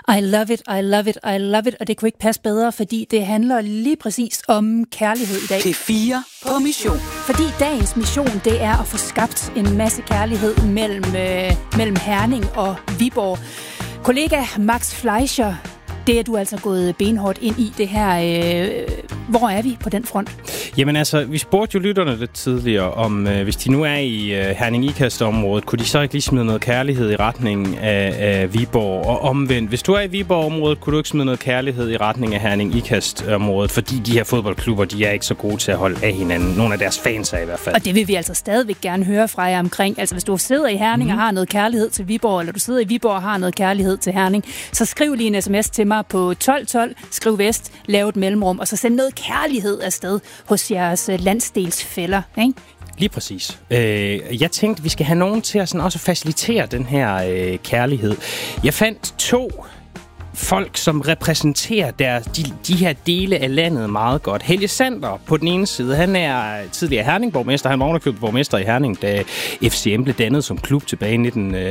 I love it, I love it, I love it, og det kunne ikke passe bedre, fordi det handler lige præcis om kærlighed i dag. P4 på mission. Fordi dagens mission, det er at få skabt en masse kærlighed mellem Herning og Viborg. Kollega Max Fleischer, det er du altså gået benhårdt ind i det her. Hvor er vi på den front? Jamen altså, vi spurgte jo lytterne lidt tidligere om, hvis de nu er i Herning-Ikast-området, kunne de så ikke lige smide noget kærlighed i retning af Viborg? Og omvendt, hvis du er i Viborg-området, kunne du ikke smide noget kærlighed i retning af Herning-Ikast-området? Fordi de her fodboldklubber, de er ikke så gode til at holde af hinanden. Nogle af deres fans er i hvert fald. Og det vil vi altså stadigvæk gerne høre fra jer omkring. Altså hvis du sidder i Herning og har noget kærlighed til Viborg, eller du sidder i Viborg og har noget kærlighed til Herning, så skriv lige en sms til mig på 1212, skriv vest, lav et mellemrum, og så send noget kærlighed afsted hos jeres landsdelsfæller, ikke? Lige præcis. Jeg tænkte, vi skal have nogen til at sådan også facilitere den her kærlighed. Jeg fandt 2 folk, som repræsenterer de her dele af landet meget godt. Helge Sander på den ene side, han er tidligere Herning-borgmester. Han var underkøbet borgmester i Herning, da FCM blev dannet som klub tilbage i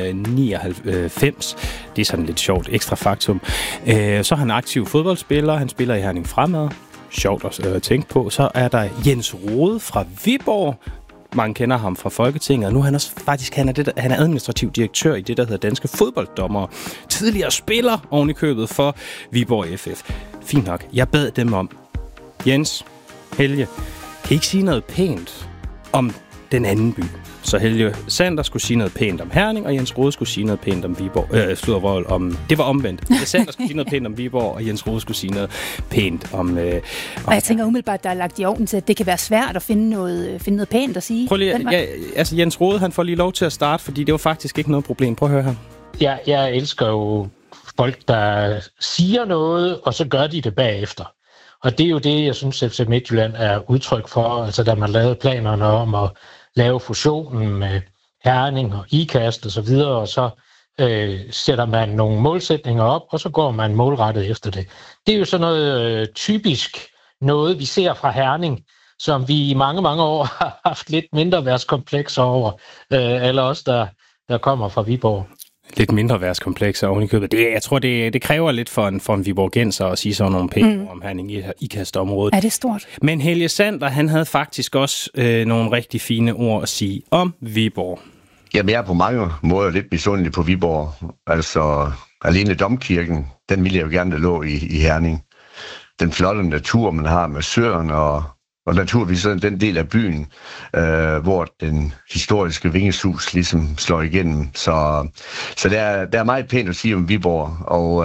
1999. Det er sådan lidt sjovt ekstra faktum. Så er han aktiv fodboldspiller. Han spiller i Herning Fremad. Sjovt at tænke på. Så er der Jens Rohde fra Viborg. Mange kender ham fra Folketinget, og nu er han også han er administrativ direktør i det, der hedder Danske Fodbolddommere. Tidligere spiller oven i købet for Viborg FF. Fint nok. Jeg bad dem om, Jens, Helge, kan I ikke sige noget pænt om den anden by? Så Helge Sander skulle sige noget pænt om Herning, og Jens Rohde skulle sige noget pænt om Viborg. Det var omvendt. Helge Sander skulle sige noget pænt om Viborg, og Jens Rohde skulle sige noget pænt om og jeg tænker umiddelbart, der er lagt i ovnen til, at det kan være svært at finde noget pænt at sige. Prøv lige, Jens Rohde, han får lige lov til at starte, fordi det var faktisk ikke noget problem. Prøv at høre her. Jeg elsker jo folk, der siger noget, og så gør de det bagefter. Og det er jo det, jeg synes, FC Midtjylland er udtryk for. Altså, da man lavede planerne om at lave fusionen med Herning og Ikast og så videre, og så sætter man nogle målsætninger op, og så går man målrettet efter det. Det er jo sådan noget typisk noget, vi ser fra Herning, som vi i mange, mange år har haft lidt mindre værtskomplekser over, alle os, der kommer fra Viborg. Lidt mindre værtskomplekser oven i købet. Jeg tror, det kræver lidt for en viborgenser at sige sådan nogle penge om Herning Ikast-området. Er det stort? Men Helge Sander, han havde faktisk også nogle rigtig fine ord at sige om Viborg. Jamen, jeg er på mange måder lidt misundelig på Viborg. Altså, alene Domkirken, den ville jeg jo gerne, der lå i Herning. Den flotte natur, man har med søerne og naturligvis den del af byen, hvor den historiske Vingesus ligesom slår igennem. Så der er meget pænt at sige om Viborg,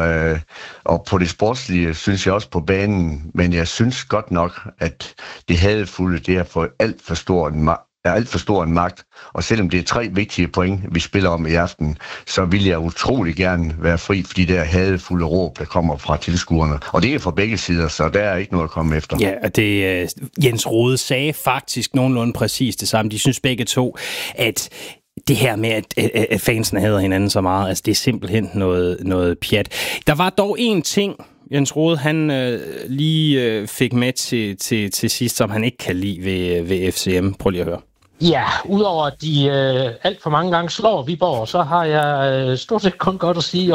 og på det sportslige synes jeg også på banen, men jeg synes godt nok, at det hadefulde, det er for alt for stor en magt, og selvom det er 3 vigtige point, vi spiller om i aften, så vil jeg utrolig gerne være fri for de der hadefulde råb, der kommer fra tilskuerne. Og det er fra begge sider, så der er ikke noget at komme efter. Ja, og det Jens Rohde sagde faktisk nogenlunde præcis det samme. De synes begge to, at det her med, at fansene hader hinanden så meget, altså det er simpelthen noget pjat. Der var dog en ting, Jens Rohde, han lige fik med til sidst, som han ikke kan lide ved FCM. Prøv lige at høre. Ja, udover at de alt for mange gange slår Viborg, så har jeg stort set kun godt at sige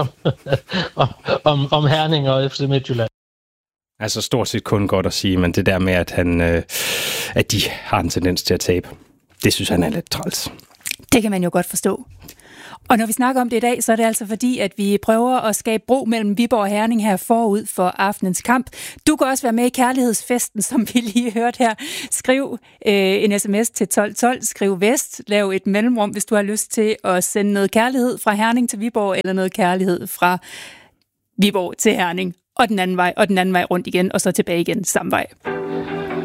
om Herning og FC Midtjylland. Altså stort set kun godt at sige, men det der med, at de har en tendens til at tabe, det synes han er lidt træls. Det kan man jo godt forstå. Og når vi snakker om det i dag, så er det altså fordi, at vi prøver at skabe bro mellem Viborg og Herning her forud for aftenens kamp. Du kan også være med i kærlighedsfesten, som vi lige hørte her. Skriv en sms til 1212, skriv vest, lav et mellemrum, hvis du har lyst til at sende noget kærlighed fra Herning til Viborg, eller noget kærlighed fra Viborg til Herning, og den anden vej rundt igen, og så tilbage igen samme vej.